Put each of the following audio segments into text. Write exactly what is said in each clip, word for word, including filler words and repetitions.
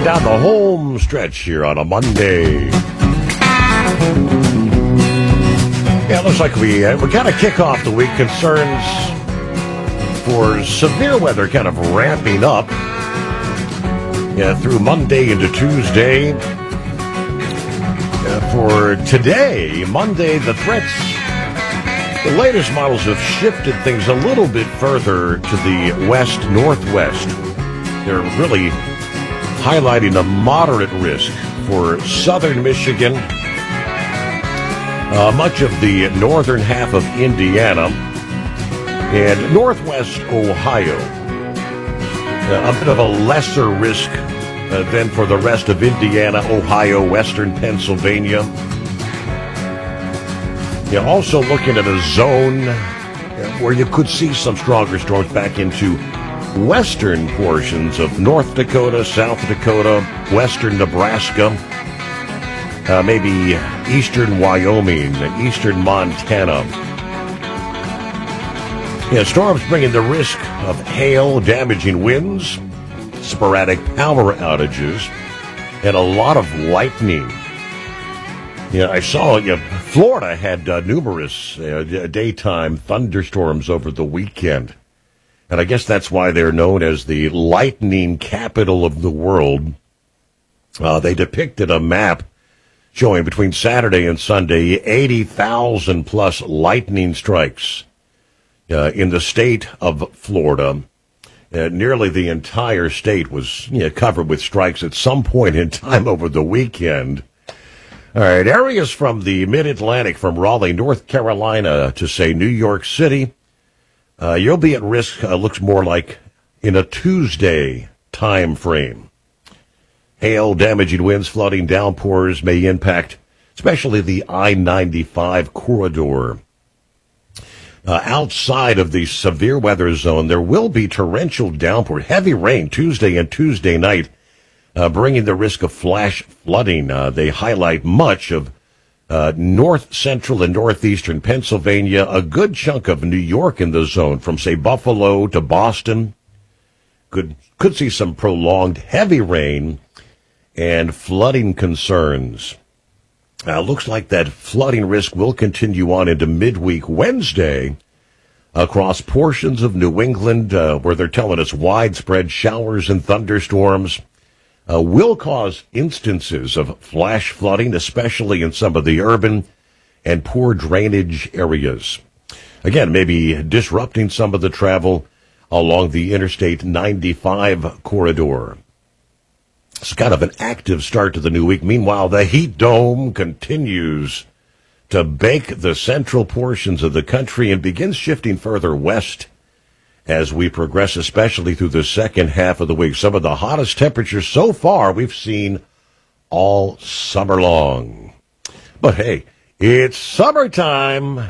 down the home stretch here on a Monday. Yeah, it looks like we uh, we kind of kick off the week. Concerns for severe weather kind of ramping up. Yeah, through Monday into Tuesday. Uh, for today, Monday, the threats, the latest models have shifted things a little bit further to the west-northwest. They're really highlighting a moderate risk for southern Michigan, uh, much of the northern half of Indiana, and northwest Ohio. Uh, a bit of a lesser risk uh, than for the rest of Indiana, Ohio, western Pennsylvania. Yeah, also looking at a zone uh, where you could see some stronger storms back into western portions of North Dakota, South Dakota, western Nebraska, uh, maybe eastern Wyoming, eastern Montana. Yeah, storms bringing the risk of hail, damaging winds, sporadic power outages, and a lot of lightning. Yeah, I saw yeah, Florida had uh, numerous uh, daytime thunderstorms over the weekend. And I guess that's why they're known as the lightning capital of the world. Uh, they depicted a map showing between Saturday and Sunday eighty thousand plus lightning strikes uh, in the state of Florida. Uh, nearly the entire state was you know, covered with strikes at some point in time over the weekend. All right, areas from the mid-Atlantic, from Raleigh, North Carolina, to, say, New York City, Uh, you'll be at risk, uh, looks more like in a Tuesday time frame. Hail, damaging winds, flooding, downpours may impact especially the I ninety-five corridor. Uh, outside of the severe weather zone, there will be torrential downpour, heavy rain Tuesday and Tuesday night, uh, bringing the risk of flash flooding. Uh, they highlight much of Uh, north central and northeastern Pennsylvania, a good chunk of New York in the zone, from, say, Buffalo to Boston. Could, could see some prolonged heavy rain and flooding concerns. Uh, looks like that flooding risk will continue on into midweek Wednesday across portions of New England, uh, where they're telling us widespread showers and thunderstorms Uh, will cause instances of flash flooding, especially in some of the urban and poor drainage areas. Again, maybe disrupting some of the travel along the Interstate ninety-five corridor. It's kind of an active start to the new week. Meanwhile, the heat dome continues to bake the central portions of the country and begins shifting further west as we progress, especially through the second half of the week. Some of the hottest temperatures so far we've seen all summer long. But hey, it's summertime.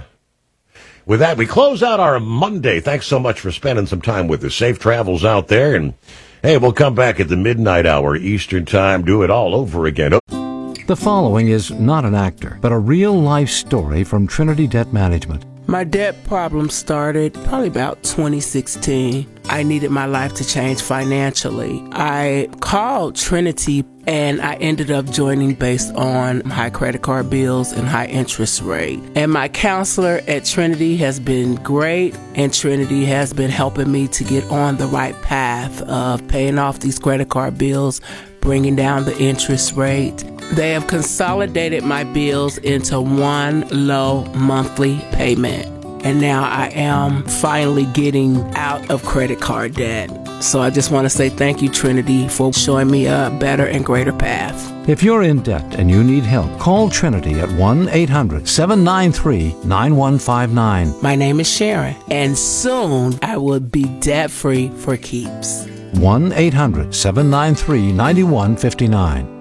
With that, we close out our Monday. Thanks so much for spending some time with us. Safe travels out there. And hey, we'll come back at the midnight hour Eastern time, do it all over again. The following is not an actor, but a real-life story from Trinity Debt Management. My debt problem started probably about twenty sixteen. I needed my life to change financially. I called Trinity and I ended up joining based on high credit card bills and high interest rate. And my counselor at Trinity has been great, and Trinity has been helping me to get on the right path of paying off these credit card bills, bringing down the interest rate. They have consolidated my bills into one low monthly payment. And now I am finally getting out of credit card debt. So I just want to say thank you, Trinity, for showing me a better and greater path. If you're in debt and you need help, call Trinity at one eight hundred seven nine three nine one five nine. My name is Sharon, and soon I will be debt-free for keeps. one eight hundred seven nine three nine one five nine.